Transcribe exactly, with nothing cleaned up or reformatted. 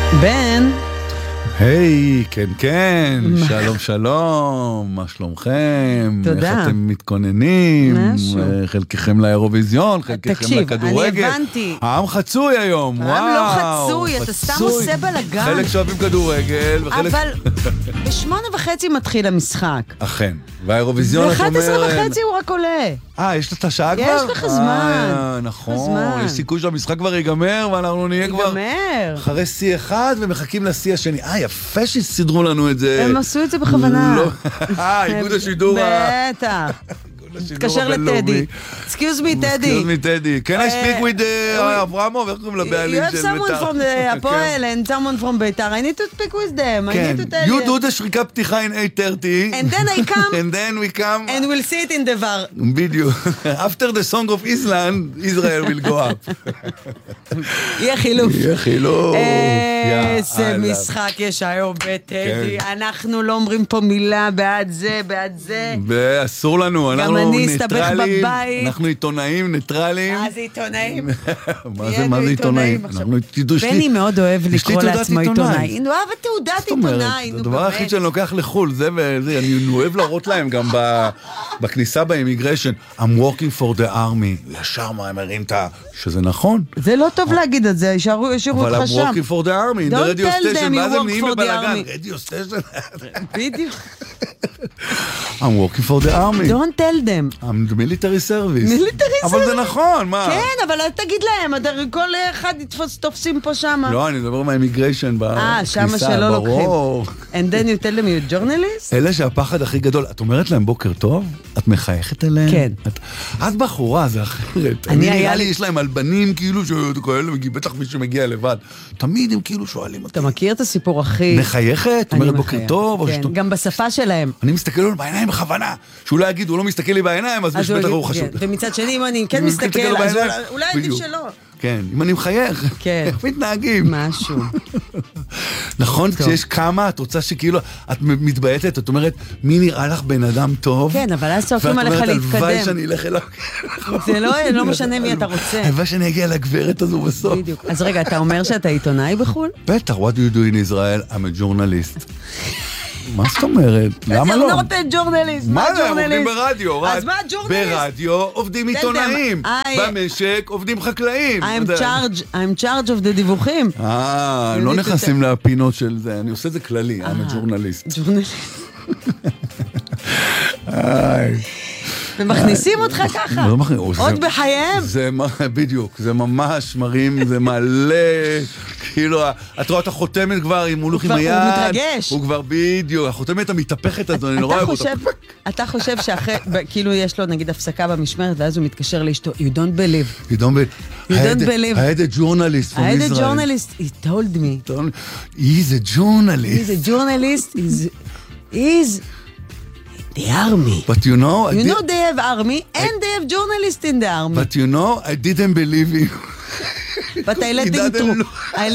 בן. היי, כן, כן, שלום, שלום, מה שלומכם? תודה. איך אתם מתכוננים? משהו. חלקכם לאירוויזיון, חלקכם תקשיב, לכדורגל. אני הבנתי. העם חצוי היום, וואו. העם לא חצוי, אתה סתם עושה בלגן. חלק שאוהבים כדורגל, וחלק... אבל בשמונה וחצי מתחיל המשחק. אכן, והאירוויזיון את ב-אחת עשרה אומרת... וחצי הוא רק עולה. אה, יש לך את השעה כבר? יש לך זמן. אה, נכון, זמן. יש סיכוי שהמשחק כבר ייגמר, ואנחנו נהיה כבר... ייגמר. אחרי סי אחד ומחכים לסי השני. אה, יפה שסידרו לנו את זה. הם עשו את זה בכוונה. לא. אה, איגוד השידור. בטח. תתקשר לטדי. Excuse me, טדי. Excuse me, טדי. Can I speak with אברמוב? איך קוראים לבעלים You של have someone from the הפועל and someone from ביתר. I need to speak with them. I need to tell you you. do the שריקה פתיחה in eight thirty. And then I come. And then we come. And we'll see it in the var. בדיוק. After the song of Island, Israel will go up. יהיה חילוף. יהיה חילוף. איזה משחק יש היום בטדי. אנחנו לא אומרים פה מילה בעד זה, בעד זה. ואסור לנו, אנחנו גם אני אסתבך בבית. אנחנו עיתונאים, ניטרלים. מה זה עיתונאים? מה זה, מה זה עיתונאים? בני מאוד אוהב לקרוא לעצמו עיתונאי. הוא אוהב תעודת עיתונאי. זה הדבר הכי שאני לוקח לחול, זה וזה, אני אוהב להראות להם גם בכניסה באימיגריישן, I'm working for the army, ישר מה הם מראים את ה... שזה נכון. זה לא טוב להגיד את זה, ישארו אותך שם. אבל I'm working for the army, in the radio station, ואז הם נהיים בבלגן, radio station. בדיוק. I'm working for the army. Don't tell them. I'm the military service. military service. אבל זה נכון, מה? כן, אבל אל תגיד להם, כל אחד תופסים פה שם. לא, אני מדבר מהאימיגריישן בכניסה. אה, שמה שלא לוקחים. And then you tell them you're journalist? אלה שהפחד הכי גדול, את אומרת להם בוקר טוב? את מחייכת אליהם? כן. את בחורה, זה אחרת. אני נראה לי, יש להם אלבנים כאילו, בטח מי שמגיע לבד. תמיד הם כאילו שואלים אותי. אתה מכיר את הסיפור הכי... מחייכת? אומרת בוקר טוב? כן, גם בשפה שלהם. אני מסתכל לו בעיניים בכוונה. שהוא לא יגיד, הוא לא מסתכל לי בעיניים, אז יש בטח הוא חשוב. ומצד שני, אם אני כן מסתכל, אז אולי עדיף שלא. כן, אם אני מחייך, איך מתנהגים? משהו. נכון, כשיש כמה, את רוצה שכאילו, את מתבייתת, את אומרת, מי נראה לך בן אדם טוב? כן, אבל אז צועקים עליך להתקדם. ואת אומרת, הלוואי שאני אלך אליו. זה לא משנה מי אתה רוצה. הלוואי שאני אגיע לגברת הזו בסוף. בדיוק. אז רגע, אתה אומר שאתה עיתונאי בחול? בטח, what do you do in Israel? I'm a journalist. מה זאת אומרת? למה לא? אני לא רוצה ג'ורנליסט. מה זה? עובדים ברדיו. אז מה ג'ורנליסט? ברדיו עובדים עיתונאים. במשק עובדים חקלאים. I'm charge, I'm charge of the דיווחים. אה, לא נכנסים לפינות של זה. אני עושה זה כללי, I'm a journalist. ג'ורנליסט. ומכניסים אותך ככה, עוד בחייהם. זה בדיוק, זה ממש מראים, זה מלא, כאילו, את רואה את החותמת כבר, עם הולך עם היד. הוא מתרגש. הוא כבר בדיוק, החותמת המתהפכת הזו, אני לא רואה אותה. אתה חושב שאחרי, כאילו יש לו נגיד הפסקה במשמרת, ואז הוא מתקשר לאשתו, you don't believe. You don't believe. You don't believe. I had a journalist from Israel. I had a journalist, he told me. He's a journalist. He's a journalist, he's... he's the army. But you know... You know they have army and they have journalists in the army. But you know, I didn't believe you. But I let him through. I